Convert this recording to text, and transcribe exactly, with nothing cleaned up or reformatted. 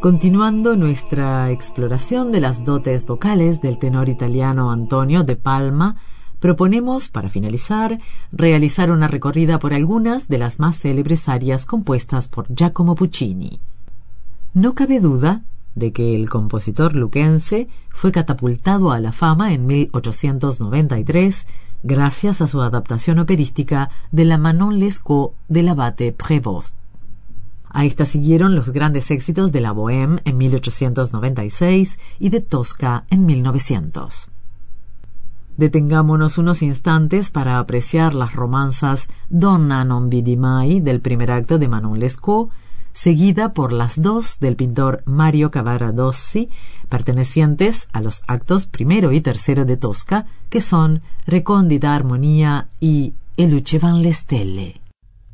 Continuando nuestra exploración de las dotes vocales del tenor italiano Antonio de Palma, proponemos, para finalizar, realizar una recorrida por algunas de las más célebres arias compuestas por Giacomo Puccini. No cabe duda de que el compositor luquense fue catapultado a la fama en mil ochocientos noventa y tres gracias a su adaptación operística de la Manon Lescaut del abate Prévost. A esta siguieron los grandes éxitos de la Bohème en mil ochocientos noventa y seis y de Tosca en mil novecientos. Detengámonos unos instantes para apreciar las romanzas Donna non vidi mai del primer acto de Manon Lescaut, seguida por las dos del pintor Mario Cavaradossi, pertenecientes a los actos primero y tercero de Tosca, que son Recondita Armonía y E lucevan le stelle.